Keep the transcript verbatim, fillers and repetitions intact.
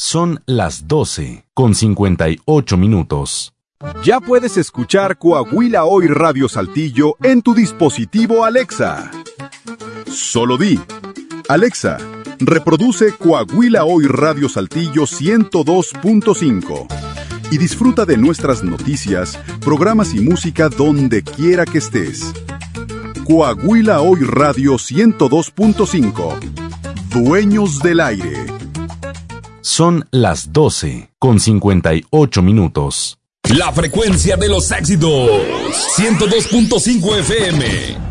Son las doce con cincuenta y ocho minutos. Ya puedes escuchar Coahuila Hoy Radio Saltillo en tu dispositivo Alexa. Solo di: Alexa, reproduce Coahuila Hoy Radio Saltillo ciento dos punto cinco y disfruta de nuestras noticias, programas y música donde quiera que estés. Coahuila Hoy Radio ciento dos punto cinco. Dueños del aire. Son las doce con cincuenta y ocho minutos. La frecuencia de los éxitos. ciento dos punto cinco F M.